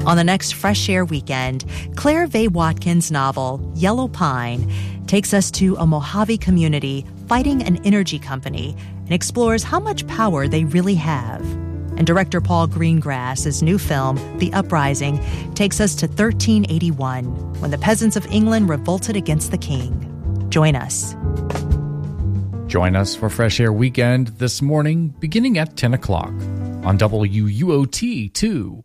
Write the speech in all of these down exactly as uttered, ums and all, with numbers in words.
On the next Fresh Air Weekend, Claire Vaye Watkins' novel, Yellow Pine, takes us to a Mojave community fighting an energy company and explores how much power they really have. And director Paul Greengrass's new film, The Uprising, takes us to thirteen eighty-one, when the peasants of England revolted against the king. Join us. Join us for Fresh Air Weekend this morning, beginning at ten o'clock on W U O T two.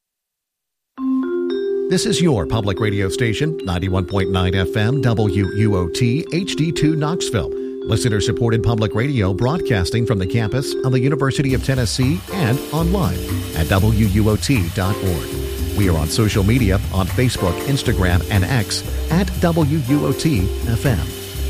This is your public radio station, ninety-one point nine F M, W U O T, H D two Knoxville. Listener-supported public radio broadcasting from the campus of the University of Tennessee and online at W U O T dot org. We are on social media on Facebook, Instagram, and X at W U O T F M.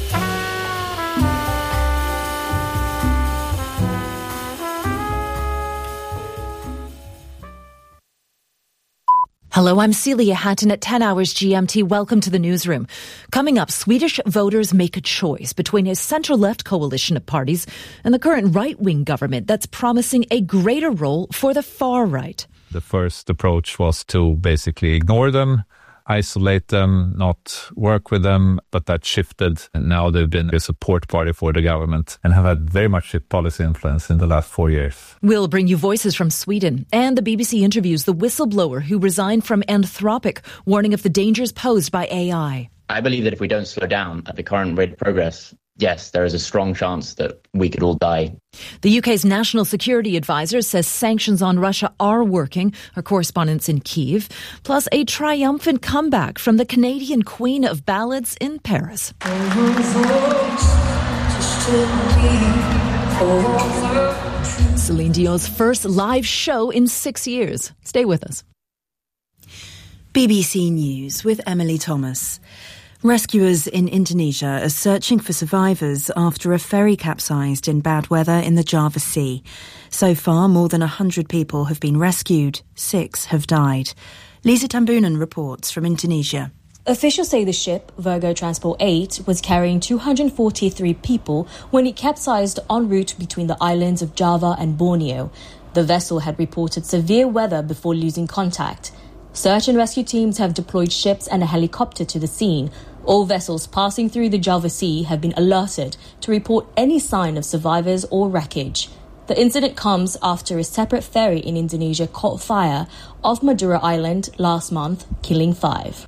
Hello, I'm Celia Hatton at ten hours G M T. Welcome to the newsroom. Coming up, Swedish voters make a choice between a centre-left coalition of parties and the current right-wing government that's promising a greater role for the far right. The first approach was to basically ignore them, isolate them, not work with them, but that shifted. And now they've been a support party for the government and have had very much policy influence in the last four years. We'll bring you voices from Sweden, and the B B C interviews the whistleblower who resigned from Anthropic, warning of the dangers posed by A I. I believe that if we don't slow down at the current rate of progress, yes, there is a strong chance that we could all die. The U K's National Security Advisor says sanctions on Russia are working. Our correspondent's in Kyiv. Plus, a triumphant comeback from the Canadian Queen of Ballads in Paris. Celine Dion's first live show in six years. Stay with us. B B C News with Emily Thomas. Rescuers in Indonesia are searching for survivors after a ferry capsized in bad weather in the Java Sea. So far, more than one hundred people have been rescued. Six have died. Lisa Tambunan reports from Indonesia. Officials say the ship, Virgo Transport eight, was carrying two hundred forty-three people when it capsized en route between the islands of Java and Borneo. The vessel had reported severe weather before losing contact. Search and rescue teams have deployed ships and a helicopter to the scene. All vessels passing through the Java Sea have been alerted to report any sign of survivors or wreckage. The incident comes after a separate ferry in Indonesia caught fire off Madura Island last month, killing five.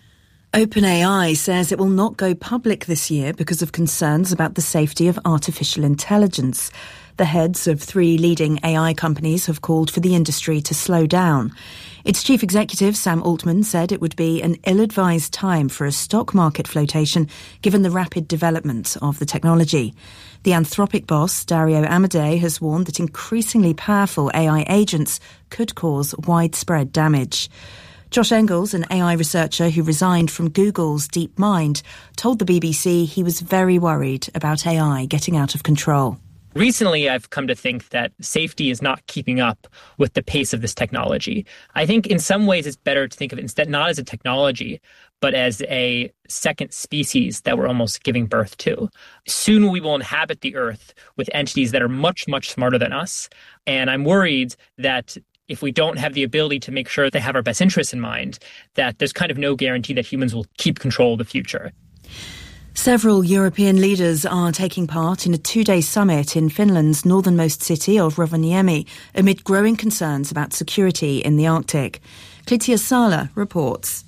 OpenAI says it will not go public this year because of concerns about the safety of artificial intelligence. The heads of three leading A I companies have called for the industry to slow down. Its chief executive, Sam Altman, said it would be an ill-advised time for a stock market flotation given the rapid development of the technology. The Anthropic boss, Dario Amodei, has warned that increasingly powerful A I agents could cause widespread damage. Josh Engels, an A I researcher who resigned from Google's DeepMind, told the B B C he was very worried about A I getting out of control. Recently, I've come to think that safety is not keeping up with the pace of this technology. I think in some ways it's better to think of it instead not as a technology, but as a second species that we're almost giving birth to. Soon we will inhabit the Earth with entities that are much, much smarter than us. And I'm worried that if we don't have the ability to make sure they have our best interests in mind, that there's kind of no guarantee that humans will keep control of the future. Several European leaders are taking part in a two-day summit in Finland's northernmost city of Rovaniemi amid growing concerns about security in the Arctic. Klitsia Sala reports.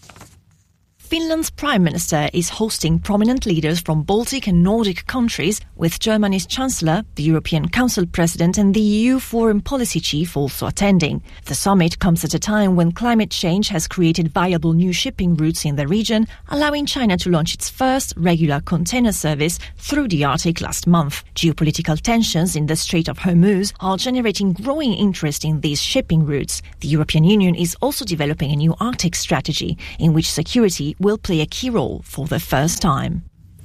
Finland's Prime Minister is hosting prominent leaders from Baltic and Nordic countries, with Germany's Chancellor, the European Council President and the E U Foreign Policy Chief also attending. The summit comes at a time when climate change has created viable new shipping routes in the region, allowing China to launch its first regular container service through the Arctic last month. Geopolitical tensions in the Strait of Hormuz are generating growing interest in these shipping routes. The European Union is also developing a new Arctic strategy, in which security will play a key role for the first time.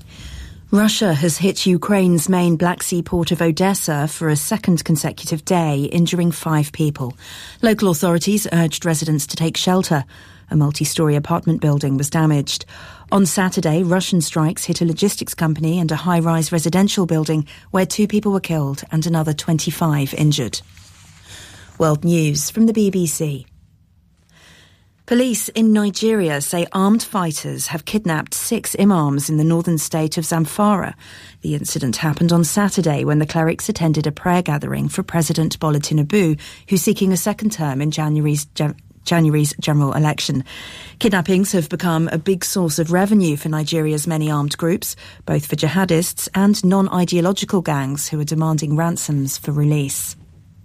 Russia has hit Ukraine's main Black Sea port of Odessa for a second consecutive day, injuring five people. Local authorities urged residents to take shelter. A multi-storey apartment building was damaged. On Saturday, Russian strikes hit a logistics company and a high-rise residential building where two people were killed and another twenty-five injured. World News from the B B C. Police in Nigeria say armed fighters have kidnapped six imams in the northern state of Zamfara. The incident happened on Saturday when the clerics attended a prayer gathering for President Bola Tinubu, who's seeking a second term in January's January's general election. Kidnappings have become a big source of revenue for Nigeria's many armed groups, both for jihadists and non-ideological gangs who are demanding ransoms for release.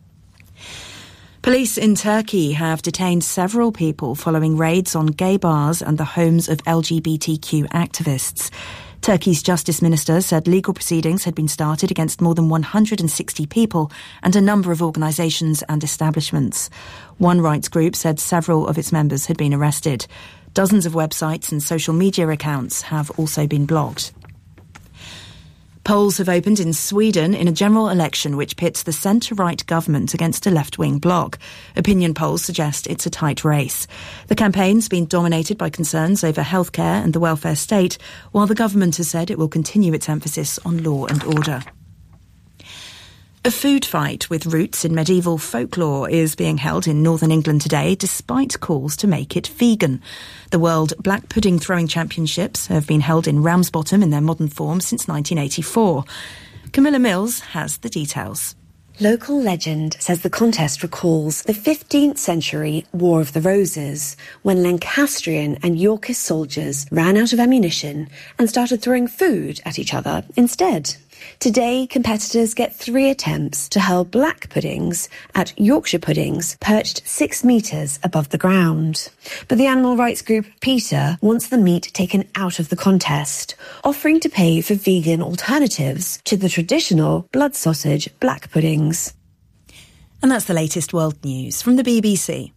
Police in Turkey have detained several people following raids on gay bars and the homes of L G B T Q activists. Turkey's Justice Minister said legal proceedings had been started against more than one hundred sixty people and a number of organisations and establishments. One rights group said several of its members had been arrested. Dozens of websites and social media accounts have also been blocked. Polls have opened in Sweden in a general election which pits the centre-right government against a left-wing bloc. Opinion polls suggest it's a tight race. The campaign's been dominated by concerns over healthcare and the welfare state, while the government has said it will continue its emphasis on law and order. A food fight with roots in medieval folklore is being held in northern England today, despite calls to make it vegan. The World Black Pudding Throwing Championships have been held in Ramsbottom in their modern form since nineteen eighty-four. Camilla Mills has the details. Local legend says the contest recalls the fifteenth century War of the Roses, when Lancastrian and Yorkist soldiers ran out of ammunition and started throwing food at each other instead. Today, competitors get three attempts to hurl black puddings at Yorkshire puddings perched six metres above the ground. But the animal rights group PETA wants the meat taken out of the contest, offering to pay for vegan alternatives to the traditional blood sausage black puddings. And that's the latest world news from the B B C.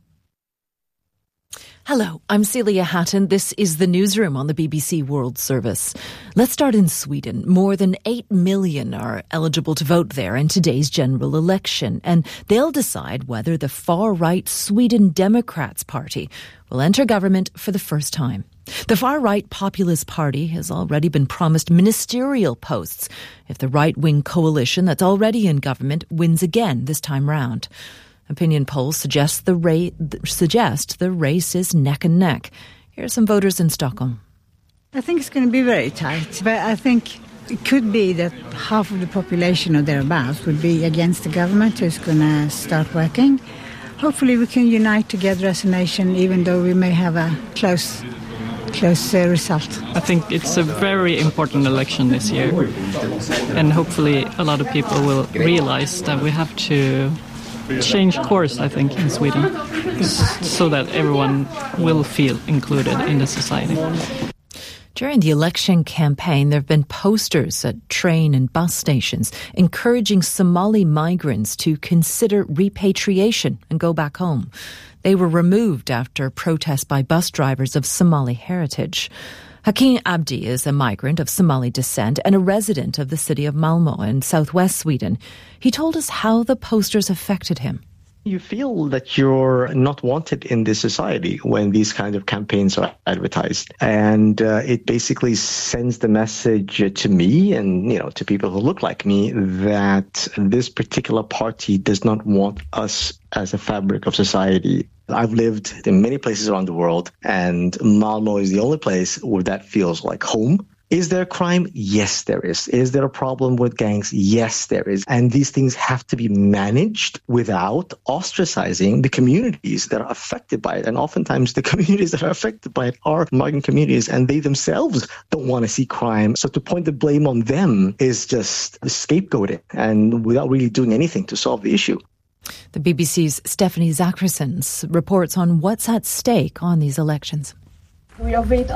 Hello, I'm Celia Hatton. This is the newsroom on the B B C World Service. Let's start in Sweden. More than eight million are eligible to vote there in today's general election, and they'll decide whether the far-right Sweden Democrats Party will enter government for the first time. The far-right Populist Party has already been promised ministerial posts if the right-wing coalition that's already in government wins again this time round. Opinion polls suggest the, ra- suggest the race is neck and neck. Here are some voters in Stockholm. I think it's going to be very tight, but I think it could be that half of the population or thereabouts would be against the government who's going to start working. Hopefully we can unite together as a nation, even though we may have a close close uh, result. I think it's a very important election this year, and hopefully a lot of people will realize that we have to change course, I think, in Sweden, so that everyone will feel included in the society. During the election campaign, there have been posters at train and bus stations encouraging Somali migrants to consider repatriation and go back home. They were removed after protests by bus drivers of Somali heritage. Hakim Abdi is a migrant of Somali descent and a resident of the city of Malmö in southwest Sweden. He told us how the posters affected him. You feel that you're not wanted in this society when these kind of campaigns are advertised. And uh, it basically sends the message to me and, you know, to people who look like me that this particular party does not want us as a fabric of society. I've lived in many places around the world, and Malmö is the only place where that feels like home. Is there crime? Yes, there is. Is there a problem with gangs? Yes, there is. And these things have to be managed without ostracizing the communities that are affected by it. And oftentimes the communities that are affected by it are migrant communities, and they themselves don't want to see crime. So to point the blame on them is just scapegoating and without really doing anything to solve the issue. The B B C's Stephanie Zachrisson reports on what's at stake on these elections. On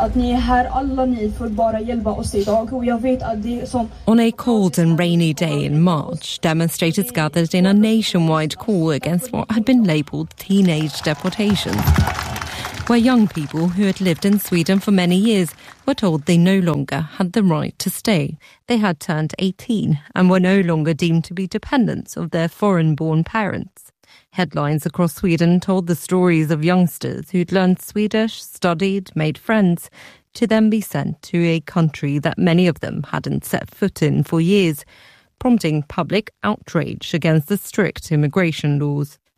a cold and rainy day in March, demonstrators gathered in a nationwide call against what had been labelled teenage deportations, where young people who had lived in Sweden for many years were told they no longer had the right to stay. They had turned eighteen and were no longer deemed to be dependents of their foreign-born parents. Headlines across Sweden told the stories of youngsters who'd learned Swedish, studied, made friends, to then be sent to a country that many of them hadn't set foot in for years, prompting public outrage against the strict immigration laws.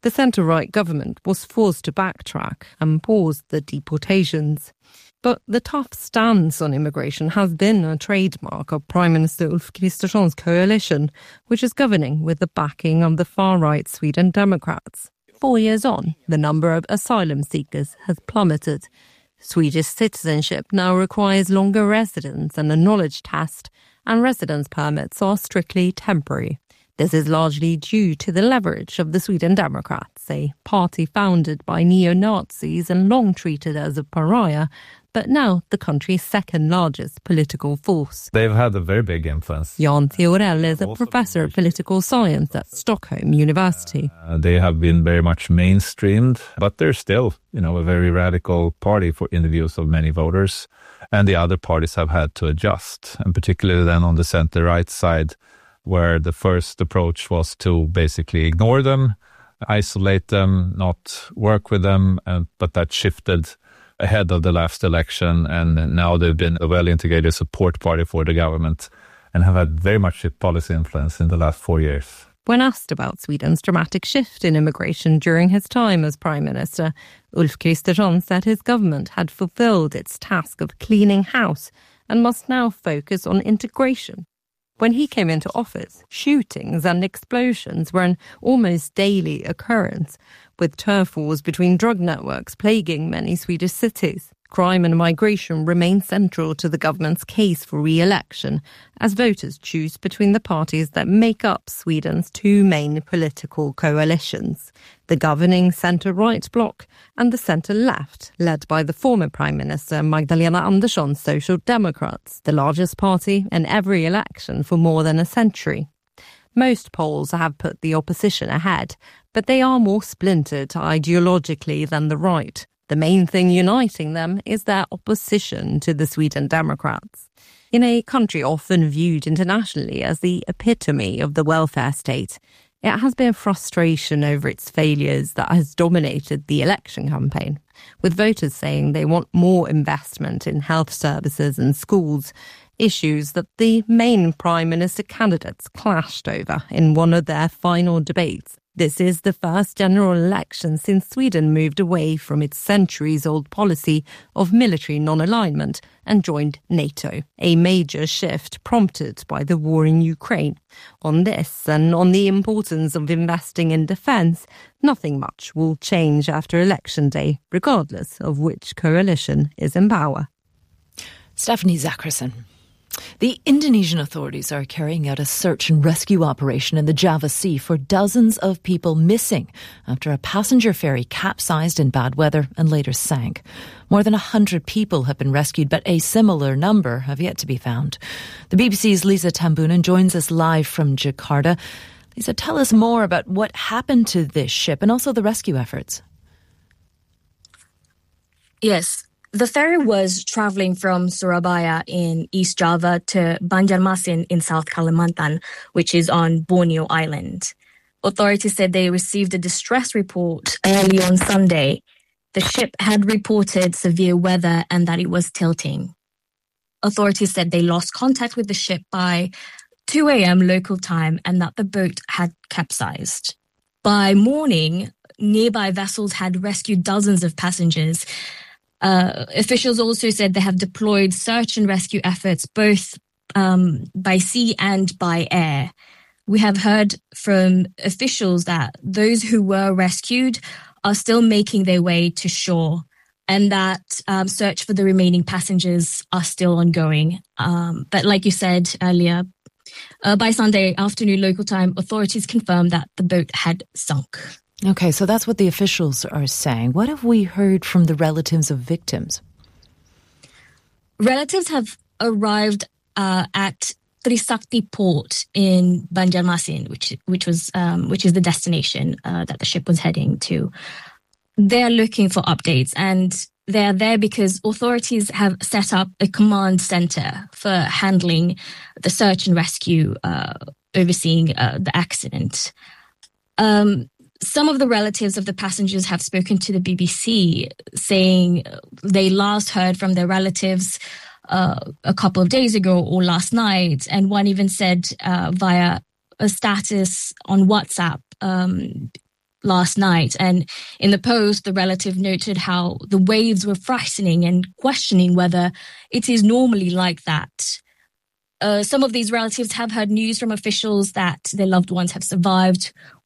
The centre-right government was forced to backtrack and pause the deportations. But the tough stance on immigration has been a trademark of Prime Minister Ulf Kristersson's coalition, which is governing with the backing of the far-right Sweden Democrats. Four years on, the number of asylum seekers has plummeted. Swedish citizenship now requires longer residence and a knowledge test, and residence permits are strictly temporary. This is largely due to the leverage of the Sweden Democrats, a party founded by neo-Nazis and long treated as a pariah, but now the country's second largest political force. They've had a very big influence. Jan Theorell is a professor of political science at Stockholm University. Uh, they have been very much mainstreamed, but they're still, you know, a very radical party for in the views of many voters. And the other parties have had to adjust, and particularly then on the center-right side, where the first approach was to basically ignore them, isolate them, not work with them, and, but that shifted ahead of the last election, and now they've been a well-integrated support party for the government and have had very much policy influence in the last four years. When asked about Sweden's dramatic shift in immigration during his time as Prime Minister, Ulf Kristersson said his government had fulfilled its task of cleaning house and must now focus on integration. When he came into office, shootings and explosions were an almost daily occurrence, with turf wars between drug networks plaguing many Swedish cities. Crime and migration remain central to the government's case for re-election, as voters choose between the parties that make up Sweden's two main political coalitions, the governing centre-right bloc and the centre-left, led by the former Prime Minister Magdalena Andersson's Social Democrats, the largest party in every election for more than a century. Most polls have put the opposition ahead, but they are more splintered ideologically than the right. The main thing uniting them is their opposition to the Sweden Democrats. In a country often viewed internationally as the epitome of the welfare state, it has been frustration over its failures that has dominated the election campaign, with voters saying they want more investment in health services and schools, issues that the main Prime Minister candidates clashed over in one of their final debates. This is the first general election since Sweden moved away from its centuries-old policy of military non-alignment and joined NATO, a major shift prompted by the war in Ukraine. On this and on the importance of investing in defence, nothing much will change after Election Day, regardless of which coalition is in power. Stephanie Zackerson. The Indonesian authorities are carrying out a search and rescue operation in the Java Sea for dozens of people missing after a passenger ferry capsized in bad weather and later sank. More than one hundred people have been rescued, but a similar number have yet to be found. The B B C's Lisa Tambunan joins us live from Jakarta. Lisa, tell us more about what happened to this ship and also the rescue efforts. Yes. The ferry was traveling from Surabaya in East Java to Banjarmasin in South Kalimantan, which is on Borneo Island. Authorities said they received a distress report early on Sunday. The ship had reported severe weather and that it was tilting. Authorities said they lost contact with the ship by two a.m. local time and that the boat had capsized. By morning, nearby vessels had rescued dozens of passengers. Uh, officials also said they have deployed search and rescue efforts both um, by sea and by air. We have heard from officials that those who were rescued are still making their way to shore and that um, search for the remaining passengers are still ongoing. Um, but like you said earlier, uh, by Sunday afternoon local time, authorities confirmed that the boat had sunk. Okay, so that's what the officials are saying. What have we heard from the relatives of victims? Relatives have arrived uh, at Trisakti port in Banjarmasin, which which was um, which is the destination uh, that the ship was heading to. They're looking for updates, and they're there because authorities have set up a command center for handling the search and rescue, uh, overseeing uh, the accident. Um, Some of the relatives of the passengers have spoken to the B B C, saying they last heard from their relatives uh, a couple of days ago or last night. And one even said uh, via a status on WhatsApp, um, last night. And in the post, the relative noted how the waves were frightening and questioning whether it is normally like that. Uh, some of these relatives have heard news from officials that their loved ones have survived,